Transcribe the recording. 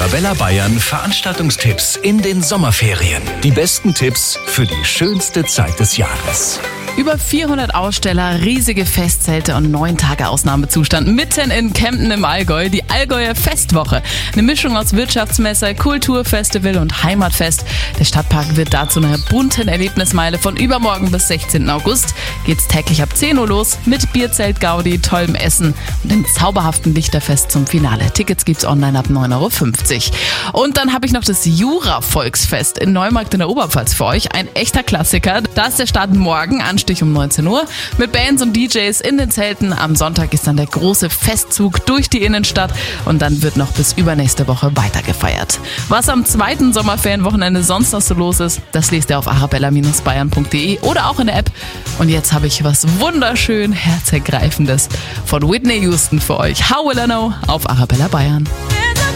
Arabella Bayern Veranstaltungstipps in den Sommerferien. Die besten Tipps für die schönste Zeit des Jahres. Über 400 Aussteller, riesige Festzelte und 9 Tage Ausnahmezustand mitten in Kempten im Allgäu. Die Allgäuer Festwoche. Eine Mischung aus Wirtschaftsmesse, Kulturfestival und Heimatfest. Der Stadtpark wird dazu eine bunten Erlebnismeile. Von übermorgen bis 16. August geht's täglich ab 10 Uhr los mit Bierzelt, Gaudi, tollem Essen und dem zauberhaften Lichterfest zum Finale. Tickets gibt's online ab 9,50 €. Und dann habe ich noch das Jura-Volksfest in Neumarkt in der Oberpfalz für euch. Ein echter Klassiker. Da ist der Start morgen, Anstich um 19 Uhr, mit Bands und DJs in den Zelten. Am Sonntag ist dann der große Festzug durch die Innenstadt und dann wird noch bis übernächste Woche weiter gefeiert. Was am zweiten Sommerferienwochenende sonst noch so los ist, das lest ihr auf arabella-bayern.de oder auch in der App. Und jetzt habe ich was wunderschön Herzergreifendes von Whitney Houston für euch. How Will I Know auf Arabella Bayern.